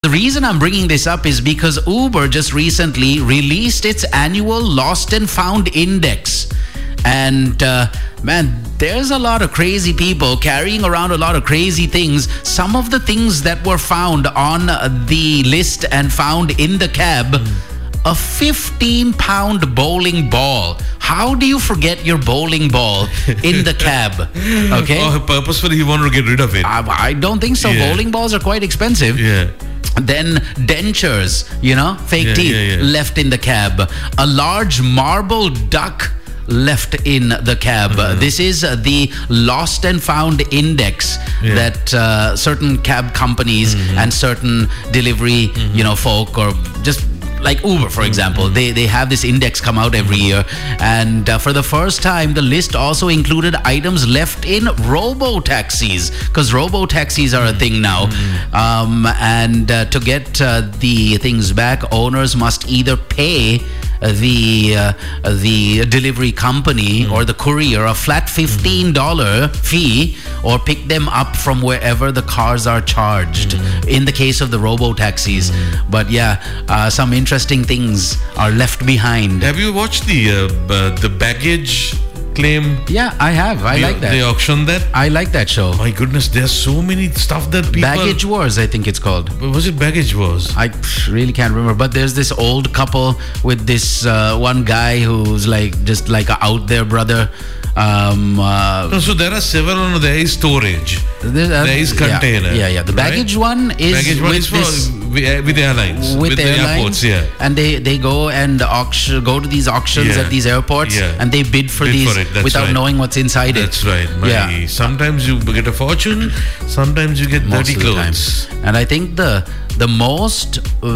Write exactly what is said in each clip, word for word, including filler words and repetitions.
The reason I'm bringing this up is because Uber just recently released its annual Lost and Found Index. And uh, man, there's a lot of crazy people carrying around a lot of crazy things. Some of the things that were found on the list and found in the cab, mm. a fifteen pound bowling ball. How do you forget your bowling ball in the cab? Okay. Oh, purposefully he wanted to get rid of it. I, I don't think so. Yeah. Bowling balls are quite expensive. Yeah. Then dentures, you know, fake yeah, teeth yeah, yeah. left in the cab. A large marble duck left in the cab. Uh-huh. This is uh, the Lost and Found Index yeah. that uh, certain cab companies mm-hmm. and certain delivery, mm-hmm. you know, folk or just like Uber, for example, mm-hmm. they they have this index come out every year, and uh, for the first time, the list also included items left in robo-taxis, because robo-taxis are a thing now, mm-hmm. um, and uh, to get uh, the things back, owners must either pay the uh, the delivery company mm. or the courier a flat fifteen dollars mm. fee, or pick them up from wherever the cars are charged mm. in the case of the robo-taxis. Mm. But yeah, uh, some interesting things are left behind. Have you watched the uh, uh, the baggage claim? Yeah, I have. I they, like that. They auctioned that? I like that show. My goodness, there's so many stuff that people... Baggage Wars, I think it's called. Was it Baggage Wars? I really can't remember. But there's this old couple with this uh, one guy who's like just like a out there brother. Um, uh, no, so there are several. There is storage. There, uh, there is container. Yeah, yeah. yeah. The baggage right? one is baggage one with is for, this, with airlines, with, with airlines, the airports. Yeah, and they they go and auction, go to these auctions yeah. at these airports, yeah. and they bid for bid these for without right. knowing what's inside That's it. That's right. My, yeah. Sometimes you get a fortune. Sometimes you get Most dirty clothes. And I think the the most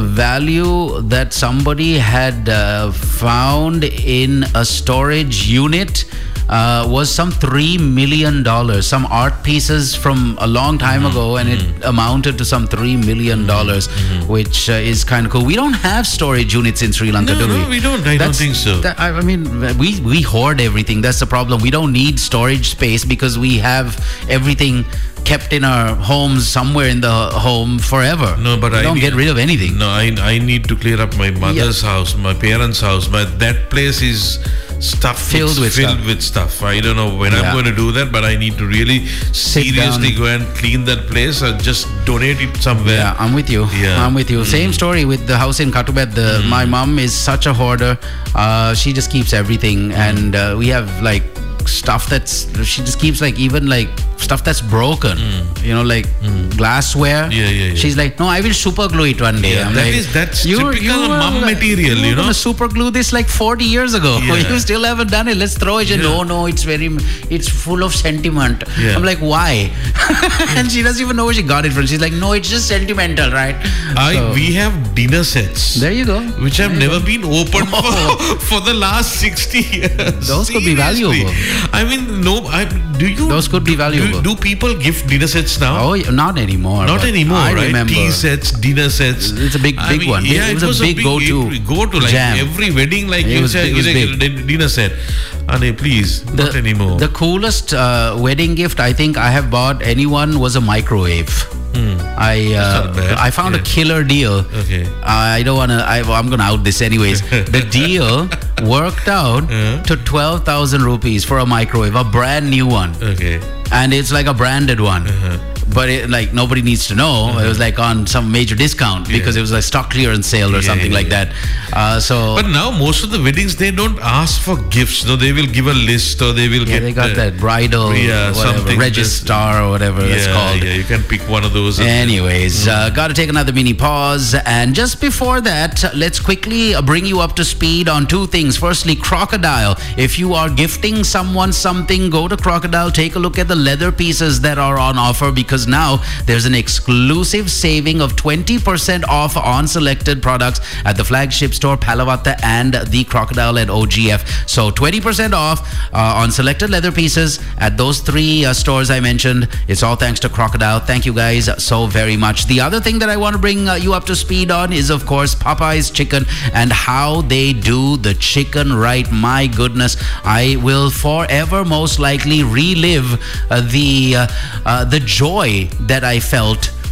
value that somebody had uh, found in a storage unit uh, was some three million dollars. Some art pieces from a long time mm-hmm. ago, and mm-hmm. it amounted to some three million dollars, mm-hmm. which uh, is kind of cool. We don't have storage units in Sri Lanka, no, do we? No, we don't. I That's, don't think so. That, I mean, we we hoard everything. That's the problem. We don't need storage space because we have everything kept in our homes somewhere in the home forever. No, but we I don't need, get rid of anything. No, I I need to clear up my mother's yeah. house, my parents' house. But that place is stuff filled with filled stuff. with stuff. I don't know when yeah. I'm going to do that, but I need to really Sit seriously down. go and clean that place or just donate it somewhere. Yeah, I'm with you. Yeah. I'm with you. Mm. Same story with the house in Katubet. The mm. My mom is such a hoarder. Uh, she just keeps everything, mm. and uh, we have like stuff that's she just keeps like even like stuff that's broken, mm. you know, like mm. glassware. Yeah, yeah, yeah. She's like, no, I will super glue it one day. Yeah, I'm that like, is that's you, typical you mom like, material, you you know. You super glue this like forty years ago. Yeah. You still haven't done it. Let's throw it. Yeah. No, no, it's very, it's full of sentiment. Yeah. I'm like, why? And she doesn't even know where she got it from. She's like, no, it's just sentimental, right? I so, we have dinner sets. There you go. Which have there never been opened oh. for, for the last sixty years. Those Seriously. could be valuable. I mean, no. I, do you? Those could be valuable. Do, do people gift dinner sets now? Oh, not anymore. Not anymore, I right? Remember. Tea sets, dinner sets. It's a big, I big mean, one. Yeah, it was, it was a big, big go-to. Go-to, like jam. Every wedding, like it you was, said, it was a big. dinner set. Ane, please, the, not anymore. The coolest uh, wedding gift I think I have bought anyone was a microwave. Hmm. I uh, I found yeah. a killer deal. Okay. I don't want to. I'm going to out this anyways. The deal worked out uh-huh. to twelve thousand rupees for a microwave, a brand new one. Okay. And it's like a branded one. Uh-huh. But it, like nobody needs to know. Uh-huh. It was like on some major discount because yeah. it was like stock clearance sale or yeah, something yeah, like yeah. that. Uh, so. But now most of the weddings they don't ask for gifts. No, they will give a list or they will yeah, get. They got uh, that bridal yeah, whatever, registrar or whatever yeah, that's called. Yeah, you can pick one of those. Anyways, mm. uh, got to take another mini pause, and just before that, let's quickly bring you up to speed on two things. Firstly, Crocodile. If you are gifting someone something, go to Crocodile. Take a look at the leather pieces that are on offer because now there's an exclusive saving of twenty percent off on selected products at the flagship store Palavatta and the Crocodile at O G F. So twenty percent off uh, on selected leather pieces at those three uh, stores I mentioned. It's all thanks to Crocodile. Thank you guys so very much. The other thing that I want to bring uh, you up to speed on is, of course, Popeye's Chicken and how they do the chicken right. My goodness, I will forever most likely relive uh, the uh, uh, the joy that I felt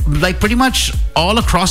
like pretty much all across